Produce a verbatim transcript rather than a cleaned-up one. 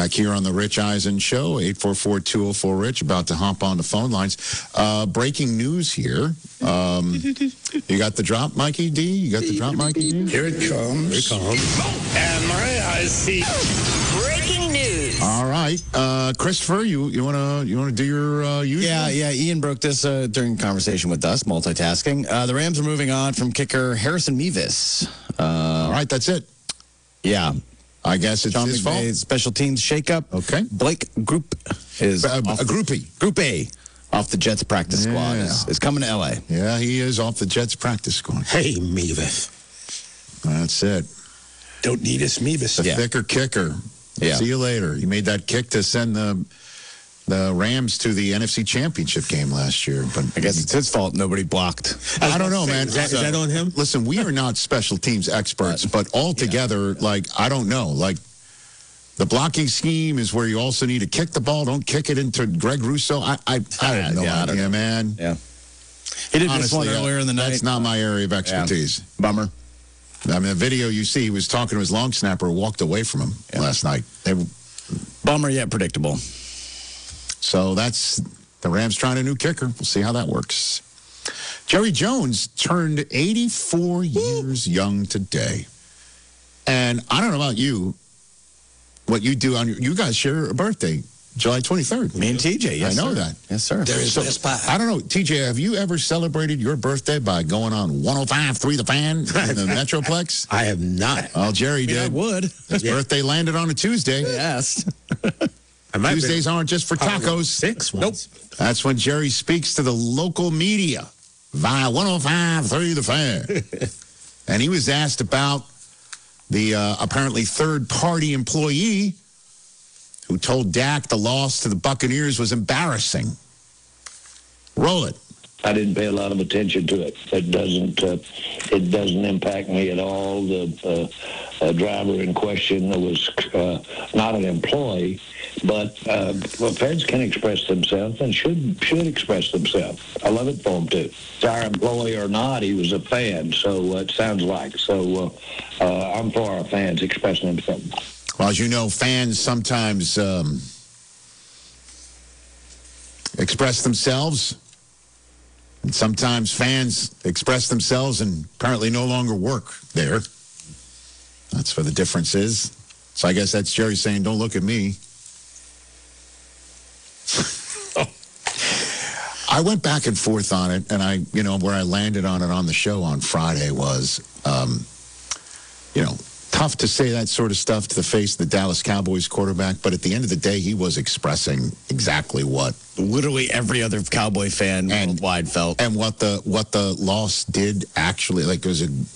Back here on the Rich Eisen Show, eight four four, two oh four, RICH, about to hop on the phone lines. Uh, breaking news here. Um, you got the drop, Mikey D? You got the drop, Mikey D? Here it comes. Here it comes. And my eyes see. Breaking news. All right. Uh, Christopher, you, you want to you wanna do your uh, usual? Yeah, yeah. Ian broke this uh, during conversation with us, multitasking. Uh, the Rams are moving on from kicker Harrison Mevis. Uh, All right, that's it. Yeah. I guess it's Sean his McVay, fault. special teams shakeup. Okay. Blake Group is Uh, off a groupie. Group A off the Jets practice squad Yeah. is, is coming to L A. Yeah, he is off the Jets practice squad. Hey, Mevis. That's it. Don't need us, Mevis. The Yeah. thicker kicker. Yeah. See you later. He made that kick to send the the Rams to the N F C Championship game last year. But I guess it's his fault nobody blocked. I don't know, man. Is that, is that on him? Listen, we are not special teams experts, but altogether, like, I don't know. Like, the blocking scheme is where you also need to kick the ball. Don't kick it into Greg Russo. I I, I have no Yeah, I don't idea, know. man. Yeah. He did this one Honestly, earlier in the night. That's not my area of expertise. Bummer. I mean, the video you see, he was talking to his long snapper, who walked away from him Yeah. last night. They, Bummer yet predictable. so that's the Rams trying a new kicker. We'll see how that works. Jerry Jones turned eighty-four years young today. And I don't know about you, what you do on your, you guys share a birthday, July twenty-third. Me and T J, yes, I know sir. that. Yes, sir. There is So, this spot. I don't know, T J, have you ever celebrated your birthday by going on one oh five point three The Fan in the Metroplex? I have not. Well, Jerry I mean, I did. would. His Yeah. birthday landed on a Tuesday. Yes. I might have been Tuesdays aren't just for probably tacos. Six once. That's when Jerry speaks to the local media via one oh five point three The Fan. And he was asked about the uh, apparently third-party employee who told Dak the loss to the Buccaneers was embarrassing. Roll it. I didn't pay a lot of attention to it. It doesn't. Uh, it doesn't impact me at all. The uh, uh, driver in question was uh, not an employee, but uh, well, fans can express themselves and should should express themselves. I love it for them too. It's our employee or not, he was a fan. So uh, it sounds like. So uh, uh, I'm for our fans expressing themselves. Well, as you know, fans sometimes um, express themselves. And sometimes fans express themselves and apparently no longer work there. That's where the difference is. So I guess that's Jerry saying, don't look at me. I went back and forth on it, and I, you know, where I landed on it on the show on Friday was, um, you know, tough to say that sort of stuff to the face of the Dallas Cowboys quarterback, but at the end of the day, he was expressing exactly what Literally every other Cowboy fan And- worldwide felt. and what the what the loss did actually, like, it was a